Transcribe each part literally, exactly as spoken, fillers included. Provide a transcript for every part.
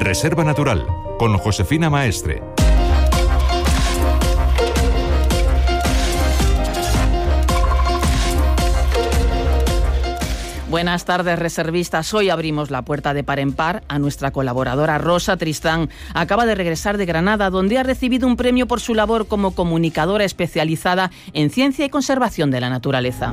Reserva Natural, con Josefina Maestre. Buenas tardes, reservistas. Hoy abrimos la puerta de par en par a nuestra colaboradora Rosa Tristán. Acaba de regresar de Granada, donde ha recibido un premio por su labor como comunicadora especializada en ciencia y conservación de la naturaleza.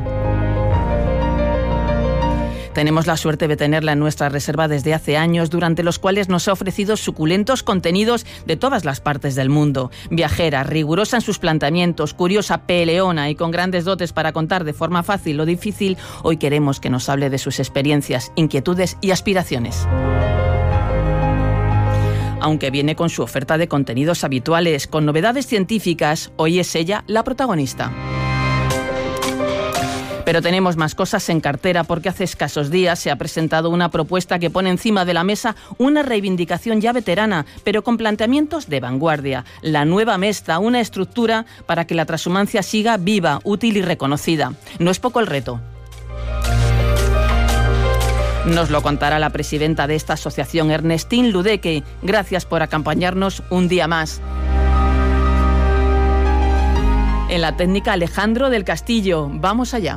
Tenemos la suerte de tenerla en nuestra reserva desde hace años, durante los cuales nos ha ofrecido suculentos contenidos de todas las partes del mundo. Viajera, rigurosa en sus planteamientos, curiosa, peleona y con grandes dotes para contar de forma fácil lo difícil, hoy queremos que nos hable de sus experiencias, inquietudes y aspiraciones. Aunque viene con su oferta de contenidos habituales, con novedades científicas, hoy es ella la protagonista. Pero tenemos más cosas en cartera, porque hace escasos días se ha presentado una propuesta que pone encima de la mesa una reivindicación ya veterana, pero con planteamientos de vanguardia. La nueva Mesta, una estructura para que la transhumancia siga viva, útil y reconocida. No es poco el reto. Nos lo contará la presidenta de esta asociación, Ernestine Ludeque. Gracias por acompañarnos un día más. En la técnica, Alejandro del Castillo. Vamos allá.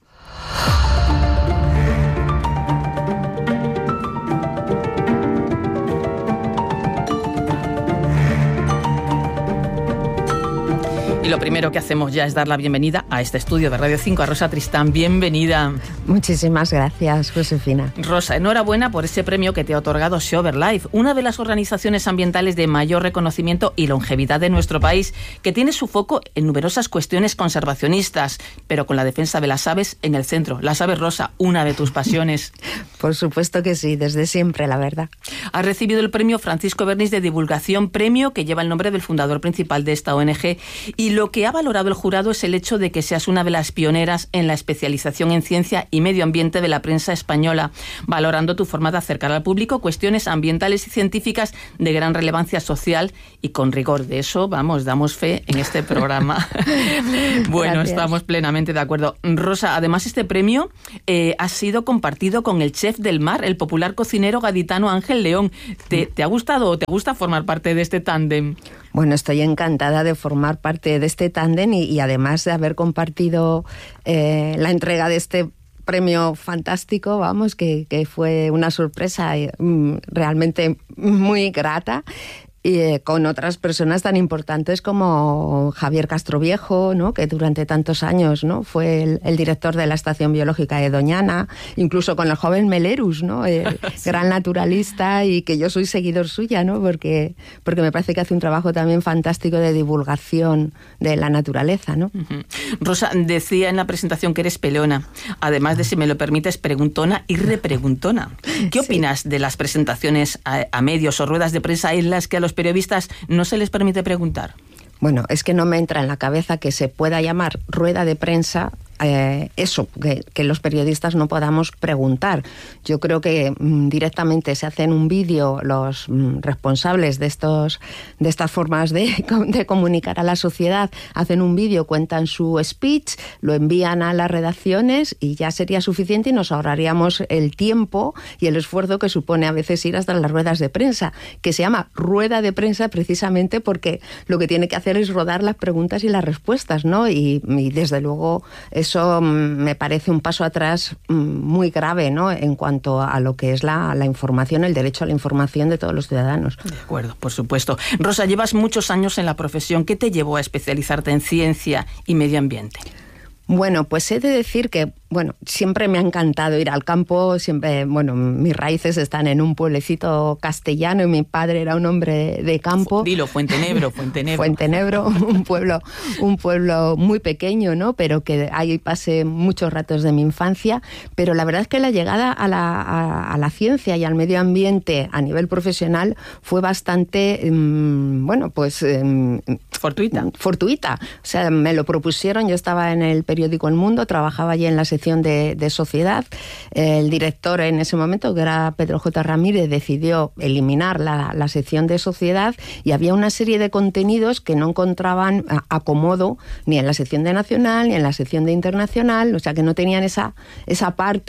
Y lo primero que hacemos ya es dar la bienvenida a este estudio de Radio cinco a Rosa Tristán. Bienvenida. Muchísimas gracias, Josefina. Rosa, enhorabuena por ese premio que te ha otorgado SeoverLife, una de las organizaciones ambientales de mayor reconocimiento y longevidad de nuestro país, que tiene su foco en numerosas cuestiones conservacionistas, pero con la defensa de las aves en el centro. Las aves, Rosa, una de tus pasiones. Por supuesto que sí, desde siempre, la verdad. Has recibido el premio Francisco Bernis de Divulgación, premio que lleva el nombre del fundador principal de esta O N G, y lo que ha valorado el jurado es el hecho de que seas una de las pioneras en la especialización en ciencia y medio ambiente de la prensa española, valorando tu forma de acercar al público cuestiones ambientales y científicas de gran relevancia social y con rigor. De eso, vamos, damos fe en este programa. Bueno, gracias. Estamos plenamente de acuerdo. Rosa, además este premio eh, ha sido compartido con el chef del mar, el popular cocinero gaditano Ángel León. ¿Te, te ha gustado o te gusta formar parte de este tándem? Bueno, estoy encantada de formar parte de este tándem y, y además de haber compartido eh, la entrega de este premio fantástico, vamos, que, que fue una sorpresa eh, realmente muy grata. Y eh, con otras personas tan importantes como Javier Castroviejo, ¿no?, que durante tantos años, ¿no?, fue el, el director de la Estación Biológica de Doñana, incluso con el joven Melerus, ¿no?, eh, sí. Gran naturalista, y que yo soy seguidor suya, ¿no?, porque, porque me parece que hace un trabajo también fantástico de divulgación de la naturaleza, ¿no? Uh-huh. Rosa, decía en la presentación que eres peleona, además de, si me lo permites, preguntona y repreguntona. ¿Qué opinas sí. de las presentaciones a, a medios o ruedas de prensa en las que a los periodistas no se les permite preguntar? Bueno, es que no me entra en la cabeza que se pueda llamar rueda de prensa eh, eso, que, que los periodistas no podamos preguntar. Yo creo que mm, directamente se hacen un vídeo los mm, responsables de estos de estas formas de, de comunicar a la sociedad, hacen un vídeo, cuentan su speech, lo envían a las redacciones y ya sería suficiente y nos ahorraríamos el tiempo y el esfuerzo que supone a veces ir hasta las ruedas de prensa, que se llama rueda de prensa precisamente porque lo que tiene que hacer es rodar las preguntas y las respuestas, ¿no? Y, y desde luego eso me parece un paso atrás muy grave, ¿no?, en cuanto a lo que es la, la información, el derecho a la información de todos los ciudadanos. De acuerdo, por supuesto. Rosa, llevas muchos años en la profesión. ¿Qué te llevó a especializarte en ciencia y medio ambiente? Bueno, pues he de decir que, bueno, siempre me ha encantado ir al campo, siempre, bueno, mis raíces están en un pueblecito castellano y mi padre era un hombre de campo. Dilo, Fuentenebro, Fuentenebro. Fuentenebro, un pueblo, un pueblo muy pequeño, ¿no?, pero que ahí pasé muchos ratos de mi infancia, pero la verdad es que la llegada a la, a, a la ciencia y al medio ambiente a nivel profesional fue bastante, um, bueno, pues... Um, fortuita. Fortuita. O sea, me lo propusieron, yo estaba en el periódico El Mundo, trabajaba allí en la sección de, de sociedad. El director en ese momento, que era Pedro J. Ramírez, decidió eliminar la, la sección de sociedad y había una serie de contenidos que no encontraban acomodo ni en la sección de nacional ni en la sección de internacional, o sea que no tenían esa, esa parte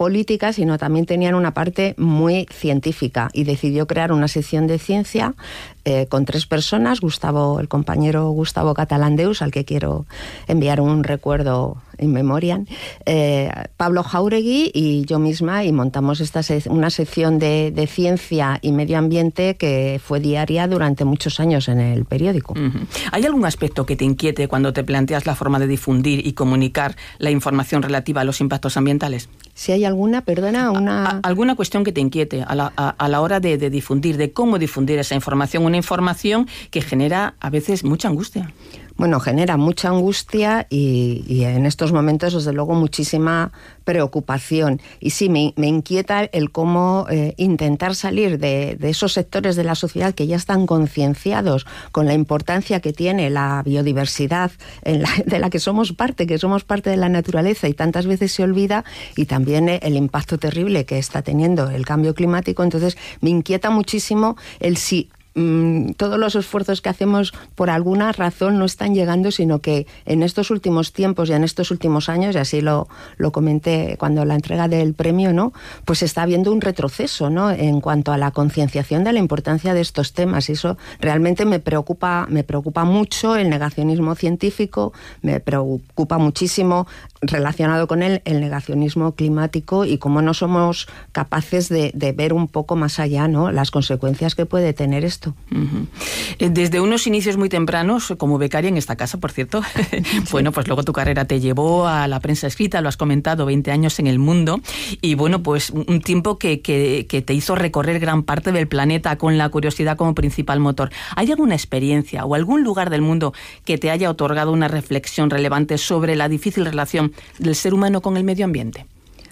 política, sino también tenían una parte muy científica, y decidió crear una sección de ciencia eh, con tres personas, Gustavo, el compañero Gustavo Catalandeus, al que quiero enviar un recuerdo in memoriam, eh, Pablo Jáuregui y yo misma, y montamos esta se una sección de, de ciencia y medio ambiente que fue diaria durante muchos años en el periódico. Uh-huh. ¿Hay algún aspecto que te inquiete cuando te planteas la forma de difundir y comunicar la información relativa a los impactos ambientales? Si hay alguna, perdona, una... A, a, ¿Alguna cuestión que te inquiete a la, a, a la hora de, de difundir, de cómo difundir esa información? Una información que genera a veces mucha angustia. Bueno, genera mucha angustia y, y en estos momentos, desde luego, muchísima preocupación. Y sí, me, me inquieta el cómo eh, intentar salir de, de esos sectores de la sociedad que ya están concienciados con la importancia que tiene la biodiversidad en la, de la que somos parte, que somos parte de la naturaleza, y tantas veces se olvida, y también eh, el impacto terrible que está teniendo el cambio climático. Entonces, me inquieta muchísimo el si todos los esfuerzos que hacemos por alguna razón no están llegando, sino que en estos últimos tiempos y en estos últimos años, y así lo, lo comenté cuando la entrega del premio, ¿no?, pues está habiendo un retroceso, ¿no?, en cuanto a la concienciación de la importancia de estos temas, y eso realmente me preocupa, me preocupa mucho. El negacionismo científico me preocupa muchísimo, relacionado con él el negacionismo climático, y cómo no somos capaces de, de ver un poco más allá, ¿no?, las consecuencias que puede tener esto. Uh-huh. Desde unos inicios muy tempranos, como becaria en esta casa, por cierto, sí. Bueno, pues luego tu carrera te llevó a la prensa escrita, lo has comentado, veinte años en El Mundo, y bueno, pues un tiempo que, que, que te hizo recorrer gran parte del planeta con la curiosidad como principal motor. ¿Hay alguna experiencia o algún lugar del mundo que te haya otorgado una reflexión relevante sobre la difícil relación del ser humano con el medio ambiente?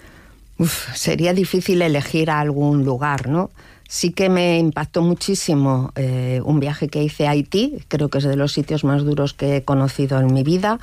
Uf, sería difícil elegir algún lugar, ¿no? Sí que me impactó muchísimo eh, un viaje que hice a Haití, creo que es de los sitios más duros que he conocido en mi vida,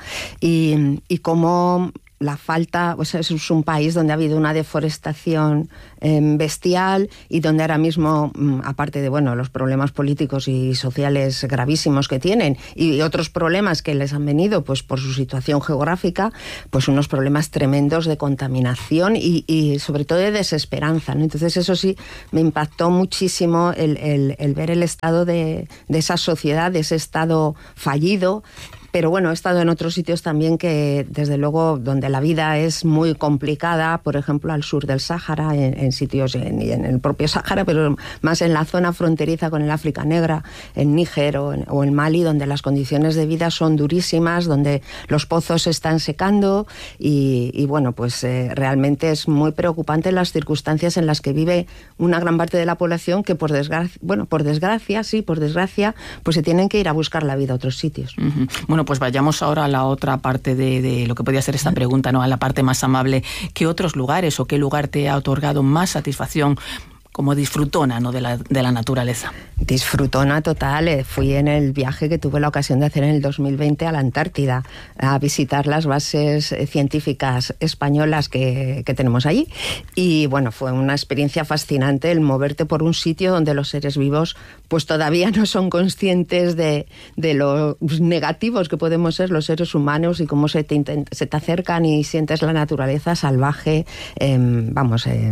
y, y cómo la falta, o sea, es un país donde ha habido una deforestación eh, bestial, y donde ahora mismo, aparte de, bueno, los problemas políticos y sociales gravísimos que tienen, y otros problemas que les han venido pues por su situación geográfica, pues unos problemas tremendos de contaminación y, y sobre todo de desesperanza, ¿no? Entonces eso sí me impactó muchísimo el, el, el ver el estado de, de esa sociedad, de ese estado fallido. Pero bueno, he estado en otros sitios también que, desde luego, donde la vida es muy complicada, por ejemplo, al sur del Sáhara, en, en sitios, en, en el propio Sáhara, pero más en la zona fronteriza con el África Negra, en Níger o en, o en Mali, donde las condiciones de vida son durísimas, donde los pozos se están secando, y, y bueno, pues eh, realmente es muy preocupante las circunstancias en las que vive una gran parte de la población, que por desgracia, bueno, por desgracia, sí, por desgracia, pues se tienen que ir a buscar la vida a otros sitios. Uh-huh. Bueno, pues vayamos ahora a la otra parte de, de lo que podría ser esta pregunta, ¿no?, a la parte más amable. ¿Qué otros lugares o qué lugar te ha otorgado más satisfacción como disfrutona, ¿no?, de la, de la naturaleza? Disfrutona total. Eh, fui en el viaje que tuve la ocasión de hacer en el dos mil veinte a la Antártida, a visitar las bases científicas españolas que, que tenemos allí. Y bueno, fue una experiencia fascinante el moverte por un sitio donde los seres vivos pues todavía no son conscientes de, de los negativos que podemos ser los seres humanos, y cómo se te, intent- se te acercan y sientes la naturaleza salvaje, eh, vamos, eh,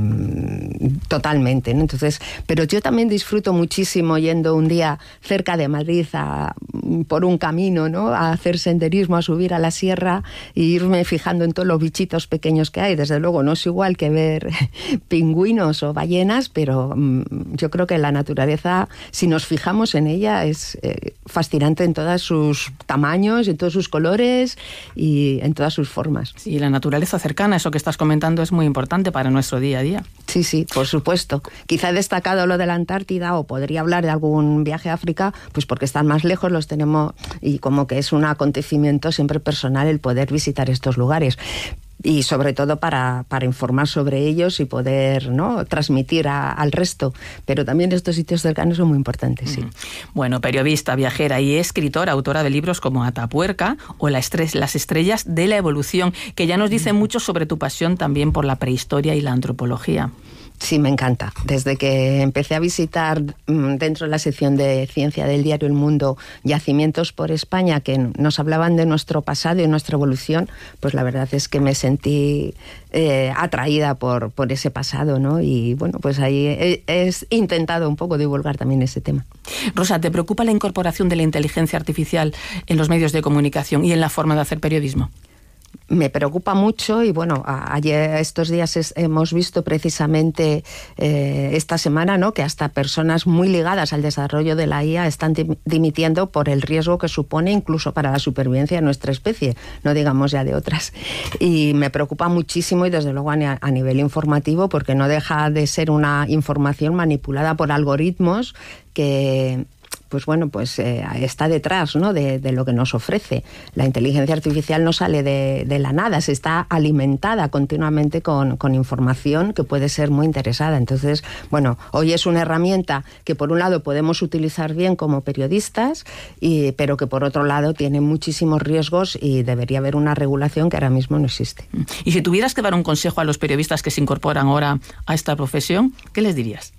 totalmente, ¿no? Entonces, pero yo también disfruto muchísimo yendo un día cerca de Madrid a, por un camino, ¿no?, a hacer senderismo, a subir a la sierra e irme fijando en todos los bichitos pequeños que hay. Desde luego no es igual que ver pingüinos o ballenas, pero mmm, yo creo que la naturaleza, si nos fijamos en ella, es eh, fascinante en todos sus tamaños, en todos sus colores y en todas sus formas. Sí, la naturaleza cercana, eso que estás comentando, es muy importante para nuestro día a día. Sí, sí, por supuesto. Quizá he destacado lo de la Antártida, o podría hablar de algún viaje a África, pues porque están más lejos, los tenemos, y como que es un acontecimiento siempre personal el poder visitar estos lugares. Y sobre todo para, para informar sobre ellos y poder, ¿no?, transmitir a, al resto. Pero también estos sitios cercanos son muy importantes, sí. Bueno, periodista, viajera y escritora, autora de libros como Atapuerca o La estres- Las estrellas de la evolución, que ya nos dicen mucho sobre tu pasión también por la prehistoria y la antropología. Sí, me encanta. Desde que empecé a visitar dentro de la sección de ciencia del diario El Mundo yacimientos por España que nos hablaban de nuestro pasado y nuestra evolución, pues la verdad es que me sentí eh, atraída por, por ese pasado, ¿no? Y bueno, pues ahí he, he intentado un poco divulgar también ese tema. Rosa, ¿te preocupa la incorporación de la inteligencia artificial en los medios de comunicación y en la forma de hacer periodismo? Me preocupa mucho y bueno, ayer, estos días es, hemos visto precisamente eh, esta semana, ¿no?, que hasta personas muy ligadas al desarrollo de la I A están dimitiendo por el riesgo que supone incluso para la supervivencia de nuestra especie, no digamos ya de otras. Y me preocupa muchísimo y desde luego a, a nivel informativo, porque no deja de ser una información manipulada por algoritmos que... pues bueno, pues eh, está detrás, ¿no?, de, de lo que nos ofrece. La inteligencia artificial no sale de, de la nada, se está alimentada continuamente con, con información que puede ser muy interesada. Entonces, bueno, hoy es una herramienta que por un lado podemos utilizar bien como periodistas, y, pero que por otro lado tiene muchísimos riesgos y debería haber una regulación que ahora mismo no existe. Y si tuvieras que dar un consejo a los periodistas que se incorporan ahora a esta profesión, ¿qué les dirías?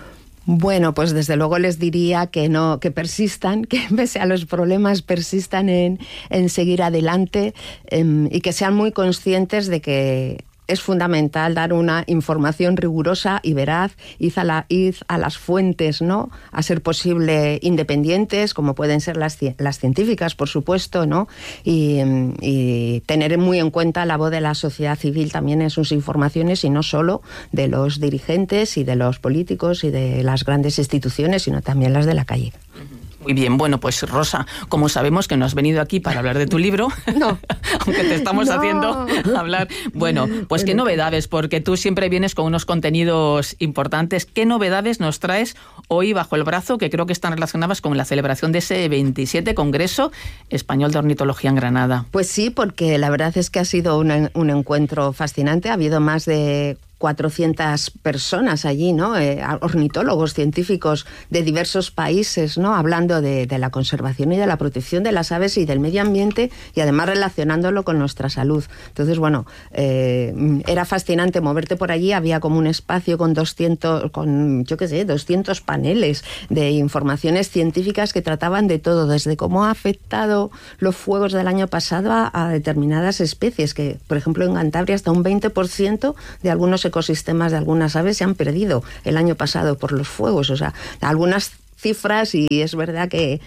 Bueno, pues desde luego les diría que no, que persistan, que pese a los problemas persistan en, en seguir adelante eh, y que sean muy conscientes de que es fundamental dar una información rigurosa y veraz, id a, la, id a las fuentes, ¿no?, a ser posible independientes, como pueden ser las, las científicas, por supuesto, ¿no?, y, y tener muy en cuenta la voz de la sociedad civil también en sus informaciones, y no solo de los dirigentes y de los políticos y de las grandes instituciones, sino también las de la calle. Muy bien, bueno, pues Rosa, como sabemos que no has venido aquí para hablar de tu libro, no. aunque te estamos no. haciendo hablar, bueno, pues qué novedades, porque tú siempre vienes con unos contenidos importantes. ¿Qué novedades nos traes hoy bajo el brazo, que creo que están relacionadas con la celebración de ese veintisiete Congreso Español de Ornitología en Granada? Pues sí, porque la verdad es que ha sido un, un encuentro fascinante. Ha habido más de cuatrocientas personas allí, ¿no? Eh, ornitólogos, científicos de diversos países, ¿no?, hablando de, de la conservación y de la protección de las aves y del medio ambiente, y además relacionándolo con nuestra salud. Entonces, bueno, eh, era fascinante moverte por allí. Había como un espacio con doscientos, con, yo qué sé, doscientos paneles de informaciones científicas que trataban de todo, desde cómo ha afectado los fuegos del año pasado a, a determinadas especies, que, por ejemplo, en Cantabria hasta un veinte por ciento de algunos ecosistemas de algunas aves se han perdido el año pasado por los fuegos. O sea, algunas cifras, y es verdad que,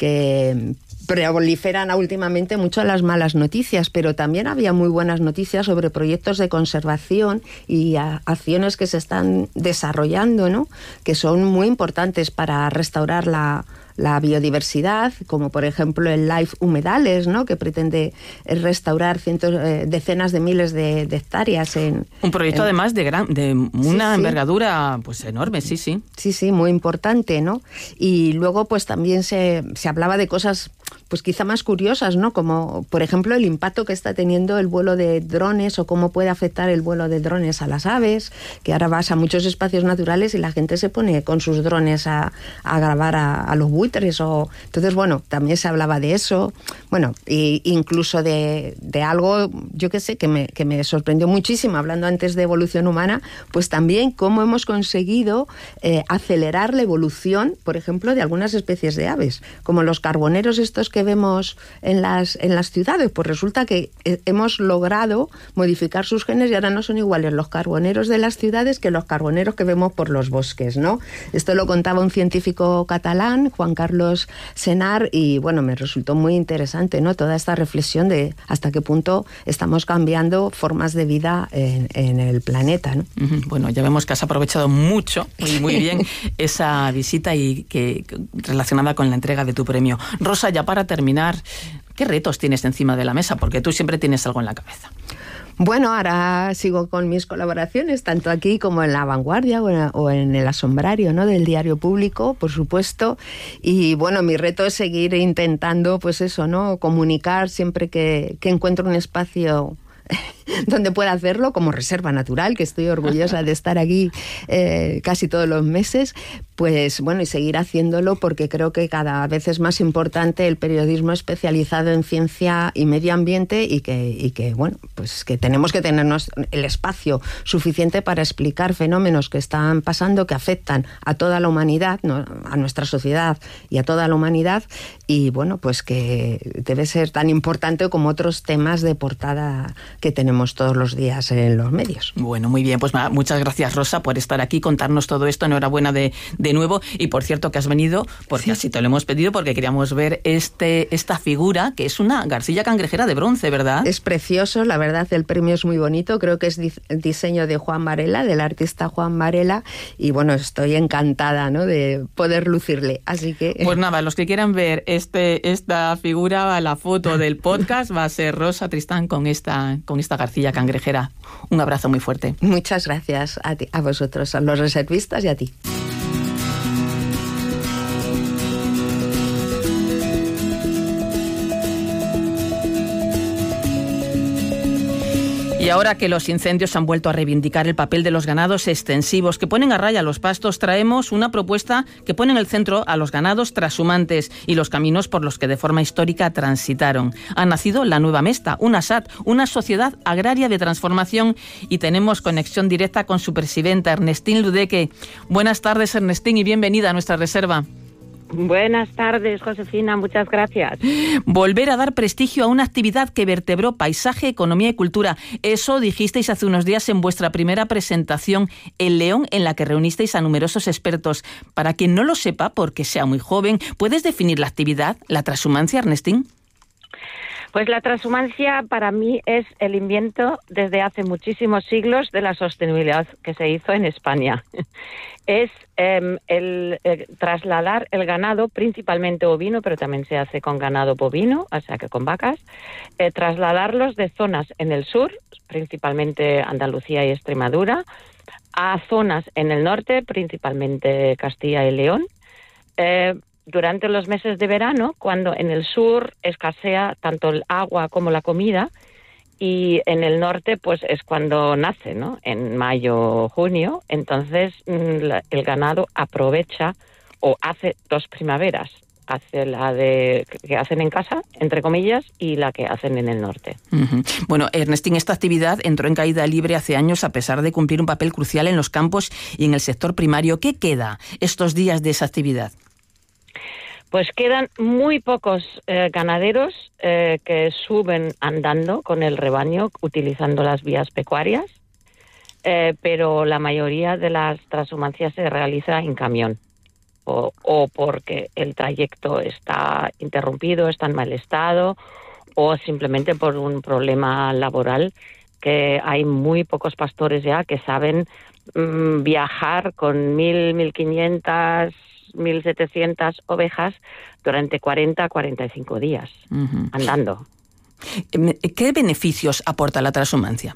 que proliferan últimamente mucho las malas noticias, pero también había muy buenas noticias sobre proyectos de conservación y a, acciones que se están desarrollando, ¿no?, que son muy importantes para restaurar la la biodiversidad, como por ejemplo el Life Humedales, ¿no?, que pretende restaurar cientos, eh, decenas de miles de, de hectáreas en... Un proyecto en, además de gran, de una sí, envergadura pues enorme, sí, sí. Sí, sí, muy importante, ¿no? Y luego pues también se, se hablaba de cosas pues quizá más curiosas, ¿no?, como por ejemplo el impacto que está teniendo el vuelo de drones, o cómo puede afectar el vuelo de drones a las aves, que ahora vas a muchos espacios naturales y la gente se pone con sus drones a, a grabar a, a los buitres. O... Entonces, bueno, también se hablaba de eso, bueno, e incluso de, de algo, yo qué sé, que me, que me sorprendió muchísimo, hablando antes de evolución humana, pues también cómo hemos conseguido eh, acelerar la evolución, por ejemplo, de algunas especies de aves, como los carboneros estos que vemos en las, en las ciudades. Pues resulta que hemos logrado modificar sus genes y ahora no son iguales los carboneros de las ciudades que los carboneros que vemos por los bosques, ¿no? Esto lo contaba un científico catalán, Juan Carlos Senar, y bueno, me resultó muy interesante, ¿no?, toda esta reflexión de hasta qué punto estamos cambiando formas de vida en, en el planeta, ¿no? Bueno, ya vemos que has aprovechado mucho y muy bien esa visita y que relacionada con la entrega de tu premio. Rosa, ya para terminar, ¿qué retos tienes encima de la mesa? Porque tú siempre tienes algo en la cabeza. Bueno, ahora sigo con mis colaboraciones, tanto aquí como en La Vanguardia o en, o en El Asombrario, ¿no?, del Diario Público, por supuesto. Y bueno, mi reto es seguir intentando, pues eso, ¿no?, comunicar siempre que, que encuentro un espacio donde pueda hacerlo, como Reserva Natural, que estoy orgullosa de estar aquí eh, casi todos los meses, Pues bueno, y seguir haciéndolo porque creo que cada vez es más importante el periodismo especializado en ciencia y medio ambiente y que, y que bueno, pues que tenemos que tenernos el espacio suficiente para explicar fenómenos que están pasando, que afectan a toda la humanidad, ¿no? A nuestra sociedad y a toda la humanidad, y bueno, pues que debe ser tan importante como otros temas de portada que tenemos todos los días en los medios. Bueno, muy bien, pues muchas gracias, Rosa, por estar aquí, contarnos todo esto. Enhorabuena de de nuevo, y por cierto que has venido porque sí. Así te lo hemos pedido, porque queríamos ver este esta figura que es una garcilla cangrejera de bronce, ¿verdad? Es precioso, la verdad, el premio es muy bonito, creo que es di- diseño de Juan Varela, del artista Juan Varela, y bueno, estoy encantada, ¿no?, de poder lucirle, así que... Pues nada, los que quieran ver este esta figura, la foto del podcast, va a ser Rosa Tristán con esta con esta garcilla cangrejera. Un abrazo muy fuerte. Muchas gracias a ti, a vosotros, a los reservistas y a ti. Y ahora que los incendios han vuelto a reivindicar el papel de los ganados extensivos que ponen a raya los pastos, traemos una propuesta que pone en el centro a los ganados trashumantes y los caminos por los que de forma histórica transitaron. Ha nacido la Nueva Mesta, una S A T, una sociedad agraria de transformación, y tenemos conexión directa con su presidenta, Ernestín Ludeque. Buenas tardes, Ernestín, y bienvenida a nuestra reserva. Buenas tardes, Josefina, muchas gracias. Volver a dar prestigio a una actividad que vertebró paisaje, economía y cultura. Eso dijisteis hace unos días en vuestra primera presentación en León, en la que reunisteis a numerosos expertos. Para quien no lo sepa, porque sea muy joven, ¿puedes definir la actividad, la transhumancia, Ernestín? Pues la transhumancia para mí es el invento desde hace muchísimos siglos de la sostenibilidad que se hizo en España. Es eh, el eh, trasladar el ganado, principalmente ovino, pero también se hace con ganado bovino, o sea que con vacas, eh, trasladarlos de zonas en el sur, principalmente Andalucía y Extremadura, a zonas en el norte, principalmente Castilla y León, eh, durante los meses de verano, cuando en el sur escasea tanto el agua como la comida, y en el norte pues es cuando nace, ¿no?, en mayo, junio. Entonces el ganado aprovecha o hace dos primaveras, hace la de que hacen en casa, entre comillas, y la que hacen en el norte. Uh-huh. Bueno, Ernestín, esta actividad entró en caída libre hace años a pesar de cumplir un papel crucial en los campos y en el sector primario. ¿Qué queda estos días de esa actividad? Pues quedan muy pocos eh, ganaderos eh, que suben andando con el rebaño utilizando las vías pecuarias, eh, pero la mayoría de las transhumancias se realiza en camión o, o porque el trayecto está interrumpido, está en mal estado, o simplemente por un problema laboral, que hay muy pocos pastores ya que saben mmm, viajar con mil, mil quinientas... mil setecientas ovejas durante cuarenta a cuarenta y cinco días, uh-huh, andando. ¿Qué beneficios aporta la transhumancia?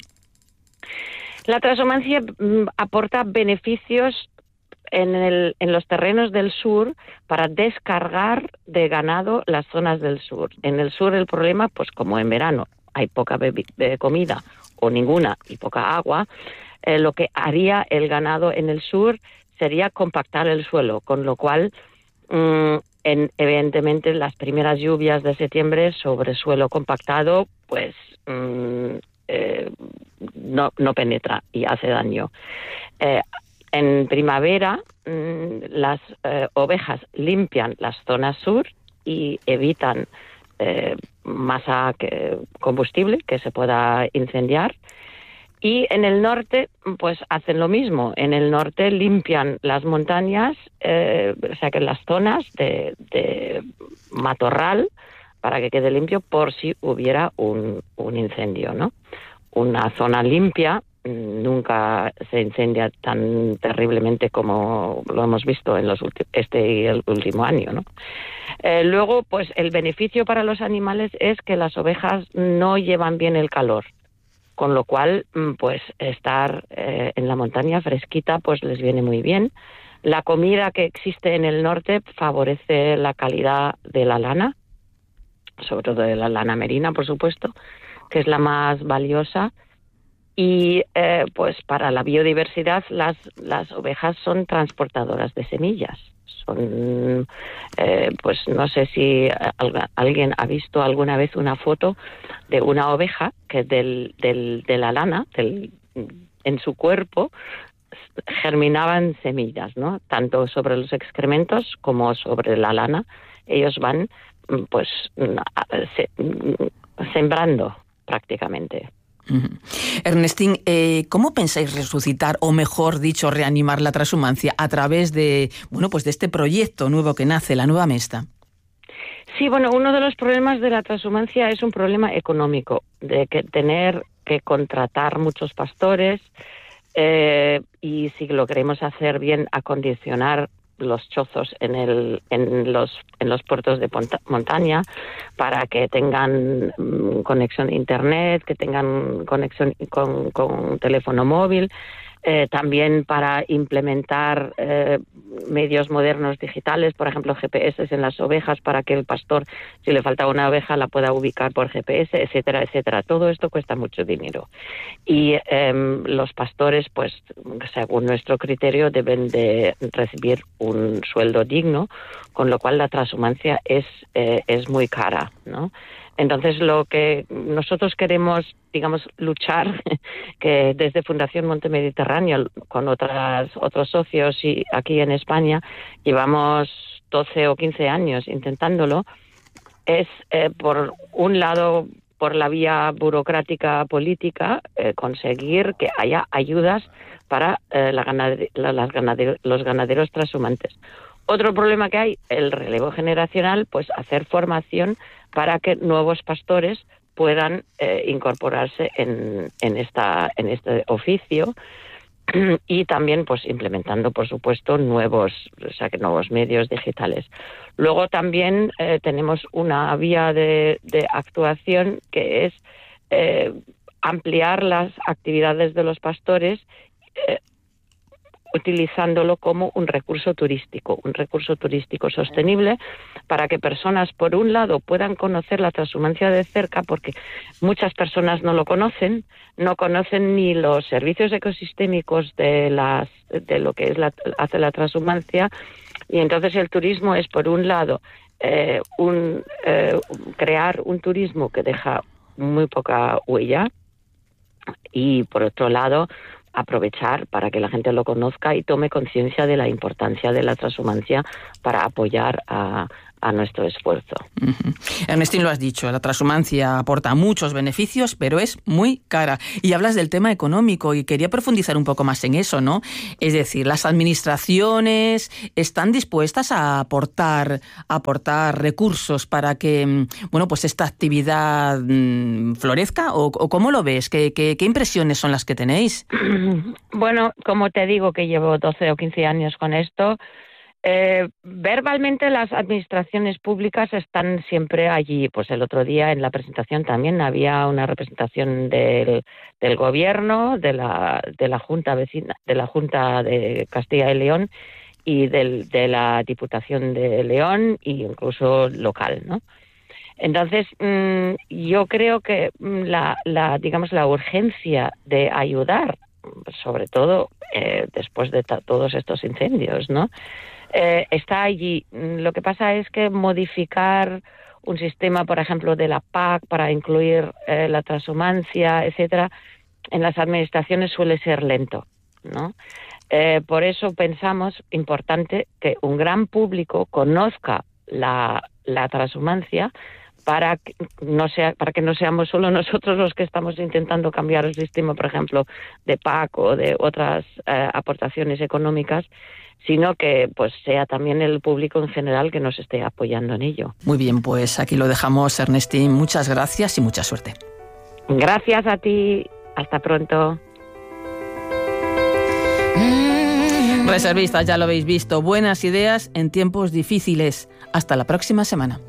La transhumancia mm, aporta beneficios en, el, en los terrenos del sur para descargar de ganado las zonas del sur. En el sur el problema, pues como en verano hay poca bebi- de comida o ninguna y poca agua, eh, lo que haría el ganado en el sur sería compactar el suelo, con lo cual, mmm, en, evidentemente, las primeras lluvias de septiembre sobre suelo compactado, pues mmm, eh, no, no penetra y hace daño. Eh, en primavera, mmm, las eh, ovejas limpian las zonas sur y evitan eh, masa que, combustible que se pueda incendiar. Y en el norte, pues hacen lo mismo. En el norte limpian las montañas, eh, o sea que las zonas de, de matorral, para que quede limpio por si hubiera un, un incendio, ¿no? Una zona limpia nunca se incendia tan terriblemente como lo hemos visto en los ulti- este y el último año, ¿no? Eh, luego, pues el beneficio para los animales es que las ovejas no llevan bien el calor, con lo cual, pues estar eh, en la montaña fresquita, pues les viene muy bien. La comida que existe en el norte favorece la calidad de la lana, sobre todo de la lana merina, por supuesto, que es la más valiosa. Y eh, pues para la biodiversidad las, las ovejas son transportadoras de semillas. Son, eh, pues no sé si alguien ha visto alguna vez una foto de una oveja que del, del, de la lana, del, en su cuerpo, germinaban semillas, ¿no? Tanto sobre los excrementos como sobre la lana. Ellos van, pues, se, sembrando prácticamente. Uh-huh. Ernestín, eh, ¿cómo pensáis resucitar, o mejor dicho, reanimar la transhumancia a través de, bueno, pues de este proyecto nuevo que nace, la Nueva Mesta? Sí, bueno, uno de los problemas de la transhumancia es un problema económico, de que tener que contratar muchos pastores eh, y, si lo queremos hacer bien, acondicionar los chozos en el en los en los puertos de ponta, montaña para que tengan mm, conexión a internet, que tengan conexión con, con teléfono móvil, eh, también para implementar eh, medios modernos digitales, por ejemplo G P S en las ovejas para que el pastor, si le falta una oveja, la pueda ubicar por G P S, etcétera, etcétera. Todo esto cuesta mucho dinero y eh, los pastores, pues según nuestro criterio, deben de recibir un sueldo digno, con lo cual la transhumancia es eh, es muy cara, ¿no? Entonces, lo que nosotros queremos, digamos, luchar, que desde Fundación Monte Mediterráneo, con otras otros socios y aquí en España, llevamos doce o quince años intentándolo, es, eh, por un lado, por la vía burocrática política, eh, conseguir que haya ayudas para eh, la ganader- la, las ganader- los ganaderos transhumantes. Otro problema que hay, el relevo generacional, pues hacer formación para que nuevos pastores puedan eh, incorporarse en, en, esta, en este oficio y también pues implementando, por supuesto, nuevos, o sea, que nuevos medios digitales. Luego también eh, tenemos una vía de, de actuación que es eh, ampliar las actividades de los pastores eh, utilizándolo como un recurso turístico, un recurso turístico sostenible para que personas, por un lado, puedan conocer la transhumancia de cerca, porque muchas personas no lo conocen, no conocen ni los servicios ecosistémicos de las de lo que es la, hace la transhumancia, y entonces el turismo es, por un lado, eh, un eh, crear un turismo que deja muy poca huella, y por otro lado aprovechar para que la gente lo conozca y tome conciencia de la importancia de la transhumancia para apoyar a, a nuestro esfuerzo. Uh-huh. Ernestín, lo has dicho, la transhumancia aporta muchos beneficios, pero es muy cara. Y hablas del tema económico y quería profundizar un poco más en eso, ¿no? Es decir, las administraciones están dispuestas a aportar, a aportar recursos para que, bueno, pues esta actividad mmm, florezca, o, o ¿cómo lo ves? ¿Qué, qué, qué impresiones son las que tenéis? Bueno, como te digo que llevo doce o quince años con esto, Eh, verbalmente las administraciones públicas están siempre allí. Pues el otro día en la presentación también había una representación del, del gobierno, de la, de la Junta vecina, de la Junta de Castilla y León y del, de la Diputación de León e incluso local, ¿no? Entonces, mmm, yo creo que la, la, digamos, la urgencia de ayudar, sobre todo eh, después de ta- todos estos incendios, ¿no? Eh, está allí. Lo que pasa es que modificar un sistema, por ejemplo, de la P A C para incluir eh, la transhumancia, etcétera, en las administraciones suele ser lento, ¿no? Eh, por eso pensamos importante que un gran público conozca la, la transhumancia para que no sea para que no seamos solo nosotros los que estamos intentando cambiar el sistema, por ejemplo, de P A C o de otras eh, aportaciones económicas, sino que pues sea también el público en general que nos esté apoyando en ello. Muy bien, pues aquí lo dejamos, Ernestín. Muchas gracias y mucha suerte. Gracias a ti. Hasta pronto. Reservistas, ya lo habéis visto. Buenas ideas en tiempos difíciles. Hasta la próxima semana.